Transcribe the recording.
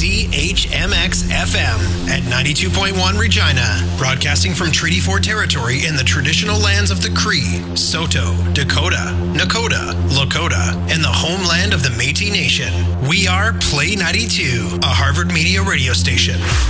CHMX FM at 92.1 Regina, broadcasting from Treaty 4 territory in the traditional lands of the Cree, Saulteaux, Dakota, Nakota, Lakota, and the homeland of the Métis Nation. We are Play 92, a Harvard Media radio station.